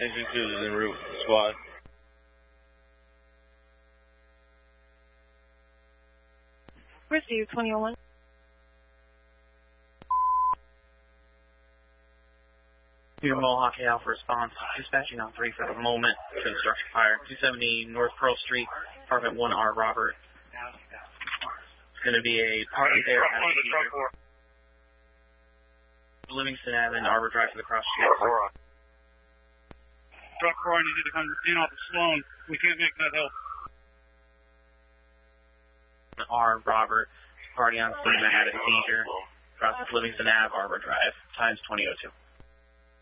Station 2 is en route, squad. Receive 21. Your Mohawk Alpha response, dispatching on 3 for the moment to the structure fire. 270 North Pearl Street, apartment 1R, Robert. It's going to be a party there. Livingston Avenue, Arbor Drive to the cross street. Truck 4, I need you to come in off of Sloan. We can't make that help. R, Robert, party on scene that had a seizure. Across Livingston Ave, Arbor Drive, times 2002.